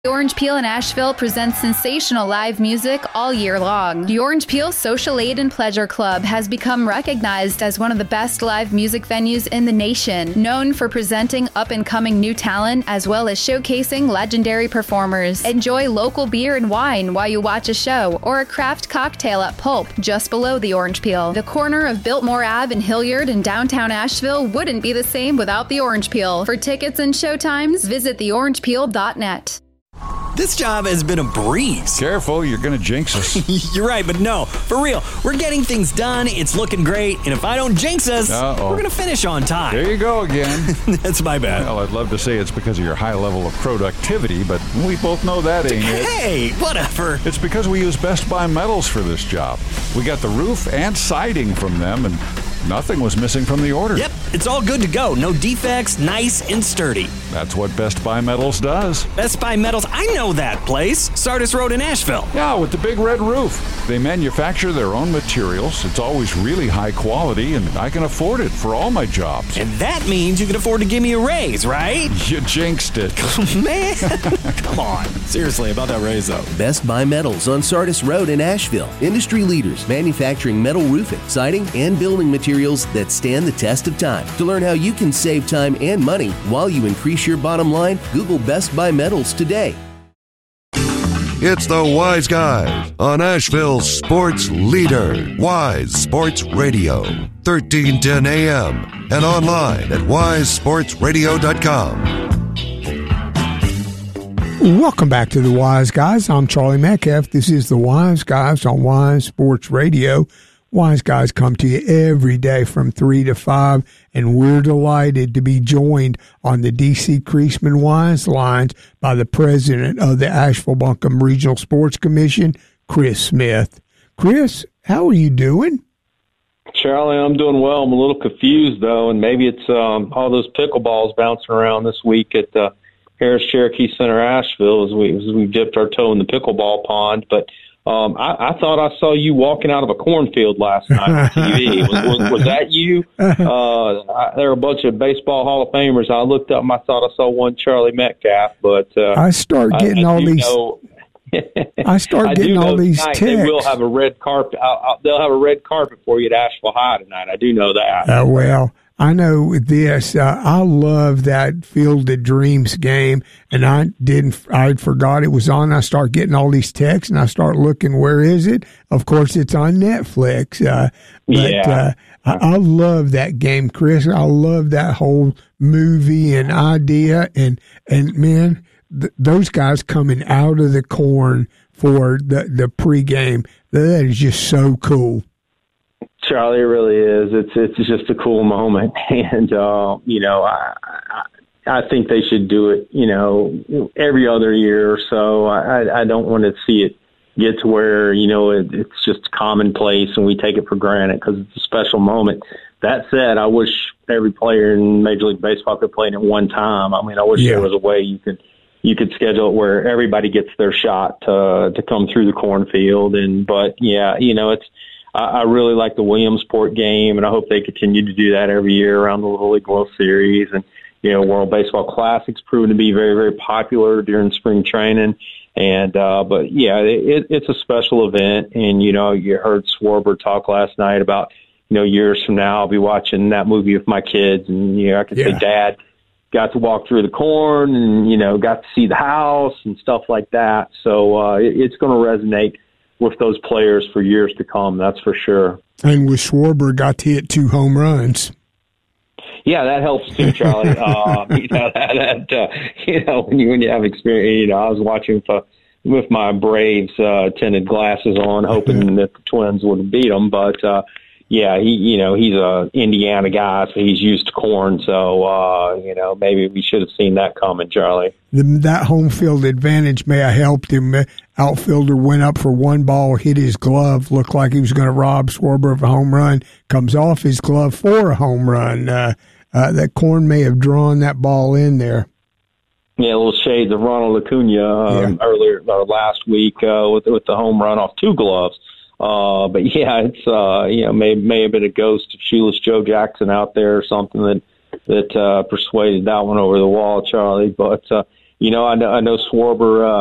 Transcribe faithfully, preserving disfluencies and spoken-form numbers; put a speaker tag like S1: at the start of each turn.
S1: The Orange Peel in Asheville presents sensational live music all year long. The Orange Peel Social Aid and Pleasure Club has become recognized as one of the best live music venues in the nation, known for presenting up-and-coming new talent as well as showcasing legendary performers. Enjoy local beer and wine while you watch a show or a craft cocktail at Pulp, just below the Orange Peel. The corner of Biltmore Avenue in Hilliard in downtown Asheville wouldn't be the same without the Orange Peel. For tickets and showtimes, visit the orange peel dot net.
S2: This job has been a breeze.
S3: Careful, you're going to jinx us.
S2: You're right, but no, for real. We're getting things done, it's looking great, and if I don't jinx us, Uh-oh. we're going to finish on time.
S3: There you go again.
S2: That's my bad.
S3: Well, I'd love to say it's because of your high level of productivity, but we both know that ain't it.
S2: Hey, whatever.
S3: It's because we use Best Buy Metals for this job. We got the roof and siding from them, and nothing was missing from the order.
S2: Yep, it's all good to go. No defects, nice and sturdy.
S3: That's what Best Buy Metals does.
S2: Best Buy Metals, I know that place. Sardis Road in Asheville.
S3: Yeah, with the big red roof. They manufacture their own materials. It's always really high quality, and I can afford it for all my jobs.
S2: And that means you can afford to give me a raise, right?
S3: You jinxed it.
S2: Man, come on. Seriously, about that raise, though.
S4: Best Buy Metals on Sardis Road in Asheville. Industry leaders manufacturing metal roofing, siding, and building materials that stand the test of time. To learn how you can save time and money while you increase your bottom line, Google Best Buy Metals today.
S5: It's the Wise Guys on Asheville's sports leader, Wise Sports Radio, thirteen ten A M, and online at wise sports radio dot com.
S6: Welcome back to the Wise Guys. I'm Charlie Metcalf. This is the Wise Guys on Wise Sports Radio. Wise Guys come to you every day from three to five, and we're delighted to be joined on the D C Creasman Wise lines by the president of the Asheville-Buncombe Regional Sports Commission, Chris Smith. Chris, how are you doing?
S7: Charlie, I'm doing well. I'm a little confused, though, and maybe it's um, all those pickleballs bouncing around this week at uh, Harris Cherokee Center, Asheville, as we, as we dipped our toe in the pickleball pond, but Um, I, I thought I saw you walking out of a cornfield last night on T V. Was, was, was that you? Uh, I, there were a bunch of baseball Hall of Famers. I looked up and I thought I saw one Charlie Metcalf, but uh,
S6: I start getting I, I all these. Know, I start
S7: I
S6: getting all these texts.
S7: They will have a red carpet. I'll, I'll, they'll have a red carpet for you at Asheville High tonight. I do know that.
S6: Uh, well. I know with this, uh, I love that Field of Dreams game, and I didn't, I forgot it was on. I start getting all these texts, and I start looking, where is it? Of course, it's on Netflix. Uh, but
S7: yeah.
S6: uh, I, I love that game, Chris. I love that whole movie and idea, and, and man, th- those guys coming out of the corn for the, the pregame, that is just so cool.
S7: Charlie, it really is. It's it's just a cool moment, and uh, you know, I, I I think they should do it. You know, every other year or so. I I don't want to see it get to where you know it, it's just commonplace and we take it for granted because it's a special moment. That said, I wish every player in Major League Baseball could play it at one time. I mean, I wish yeah. there was a way you could you could schedule it where everybody gets their shot to to come through the cornfield. And but yeah, you know, it's. I really like the Williamsport game, and I hope they continue to do that every year around the Little League World Series. And, you know, World Baseball Classic's proven to be very, very popular during spring training. And, uh, but, yeah, it, it's a special event. And, you know, you heard Schwarber talk last night about, you know, years from now I'll be watching that movie with my kids. And, you know, I could yeah. say, Dad got to walk through the corn and, you know, got to see the house and stuff like that. So uh, it, it's going to resonate with those players for years to come, that's for sure.
S6: And with Schwarber, got to hit two home runs.
S7: Yeah, that helps too, Charlie. uh, you know, that, that uh, you know, when you when you have experience, you know, I was watching for, with my Braves uh, tinted glasses on, hoping that the Twins would beat them. But uh, yeah, he, you know, he's a Indiana guy, so he's used to corn. So uh, you know, maybe we should have seen that coming, Charlie.
S6: The, that home field advantage may have helped him. Outfielder went up for one ball, hit his glove, looked like he was going to rob Schwarber of a home run, comes off his glove for a home run. Uh, uh, that corn may have drawn that ball in there.
S7: Yeah, a little shades of Ronald Acuna um, yeah. earlier uh, last week uh, with with the home run off two gloves. Uh, but yeah, it's uh, you know may may have been a ghost of shoeless Joe Jackson out there or something that that uh, persuaded that one over the wall, Charlie. But uh, you know, I know, I know Schwarber,